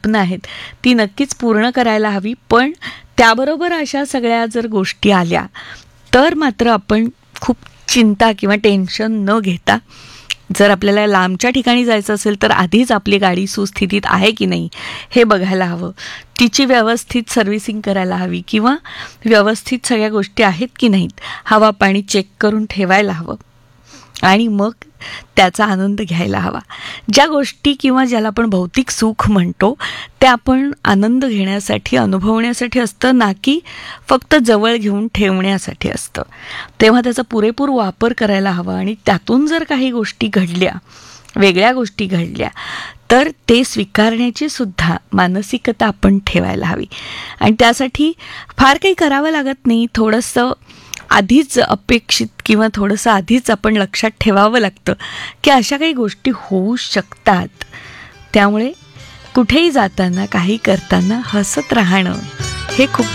स्वप्न आहेत ती नक्कीच पूर्ण करायला हवी. पण त्याबरोबर अशा सगळ्या जर गोष्टी आल्या तर मात्र आपण खूप चिंता किंवा टेन्शन न घेता, जर आपल्याला लांबच्या ठिकाणी जायचं असेल तर आधीच आपली गाडी सुस्थितीत आहे की नाही हे बघायला हवं. तिची व्यवस्थित सर्व्हिसिंग करायला हवी किंवा व्यवस्थित सगळ्या गोष्टी आहेत की नाहीत, हवा पाणी चेक करून ठेवायला हवं आणि मग त्याचा आनंद घ्यायला हवा. ज्या गोष्टी किंवा ज्याला आपण भौतिक सुख म्हणतो ते आपण आनंद घेण्यासाठी, अनुभवण्यासाठी असतं, ना की फक्त जवळ घेऊन ठेवण्यासाठी असतं. तेव्हा त्याचा पुरेपूर वापर करायला हवा आणि त्यातून जर काही गोष्टी घडल्या, वेगळ्या गोष्टी घडल्या, तर ते स्वीकारण्याची सुद्धा मानसिकता आपण ठेवायला हवी. आणि त्यासाठी फार काही करावं लागत नाही. थोडंसं आधीच अपेक्षित किंवा थोडंसं आधीच आपण लक्षात ठेवावं लागतं की अशा काही गोष्टी होऊ शकतात. त्यामुळे कुठेही जाताना, काही करताना हसत राहणं हे खूप